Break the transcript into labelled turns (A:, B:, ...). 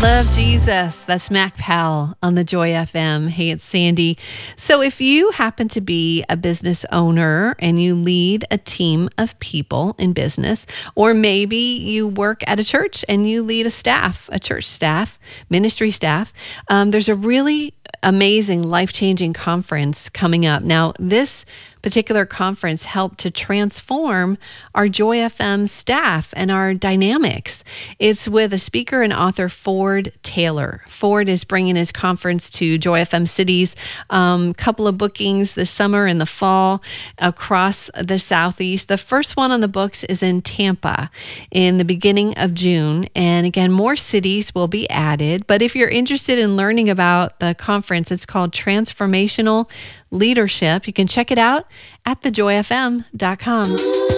A: Love Jesus. That's Mac Powell on the Joy FM. Hey, it's Sandy. So if you happen to be a business owner and you lead a team of people in business, or maybe you work at a church and you lead a church staff, ministry staff, there's a really amazing, life-changing conference coming up. Now, this particular conference helped to transform our Joy FM staff and our dynamics. It's with a speaker and author, Ford Taylor. Ford is bringing his conference to Joy FM cities, couple of bookings this summer and the fall across the Southeast. The first one on the books is in Tampa in the beginning of June. And again, more cities will be added. But if you're interested in learning about the conference, it's called Transformational Leadership. You can check it out at thejoyfm.com.